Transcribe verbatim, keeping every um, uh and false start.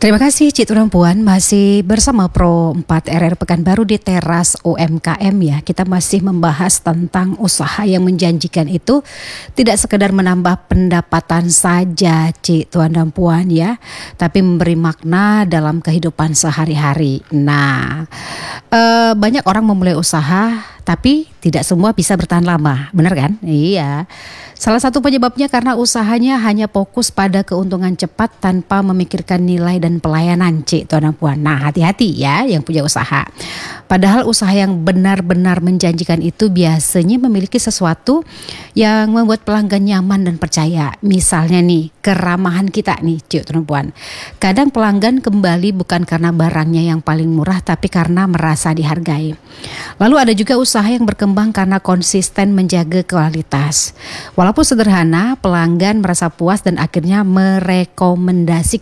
Terima kasih Cik Tuan Puan, masih bersama Pro empat R R Pekanbaru di teras U M K M ya. Kita masih membahas tentang usaha yang menjanjikan itu tidak sekedar menambah pendapatan saja Cik Tuan dan Puan ya, tapi memberi makna dalam kehidupan sehari-hari. Nah, eh, banyak orang memulai usaha tapi tidak semua bisa bertahan lama, benar kan? Iya. Salah satu penyebabnya karena usahanya hanya fokus pada keuntungan cepat tanpa memikirkan nilai dan pelayanan, Cik Tuan dan Puan. Nah, hati-hati ya yang punya usaha. Padahal usaha yang benar-benar menjanjikan itu biasanya memiliki sesuatu yang membuat pelanggan nyaman dan percaya. Misalnya nih, keramahan kita nih, Cik Tuan dan Puan. Kadang pelanggan kembali bukan karena barangnya yang paling murah, tapi karena merasa dihargai. Lalu ada juga usaha yang berkembang karena konsisten menjaga kualitas. Walaupun sederhana, pelanggan merasa puas dan akhirnya merekomendasikan